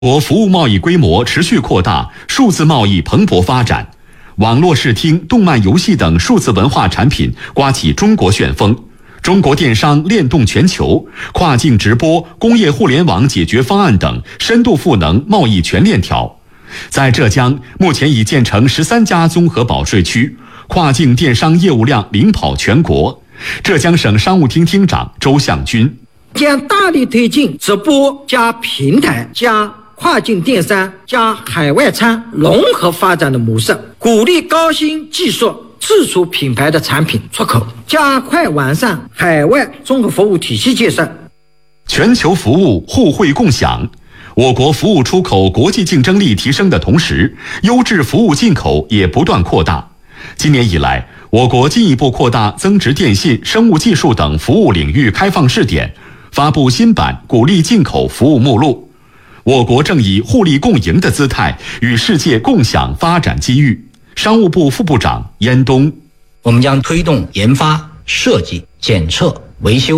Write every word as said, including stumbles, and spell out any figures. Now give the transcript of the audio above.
国服务贸易规模持续扩大，数字贸易蓬勃发展，网络视听、动漫游戏等数字文化产品刮起中国旋风，中国电商链动全球，跨境直播、工业互联网解决方案等深度赋能贸易全链条。在浙江，目前已建成十三家综合保税区，跨境电商业务量领跑全国。浙江省商务厅厅长周向军将大力推进直播加平台加跨境电商加海外餐融合发展的模式，鼓励高新技术自主品牌的产品出口，加快完善海外综合服务体系建设。 全球服务互惠共享，我国服务出口国际竞争力提升的同时，优质服务进口也不断扩大。今年以来，我国进一步扩大增值电信、生物技术等服务领域开放试点，发布新版鼓励进口服务目录。我国正以互利共赢的姿态与世界共享发展机遇。商务部副部长燕东， 我们将推动研发、设计、检测、维修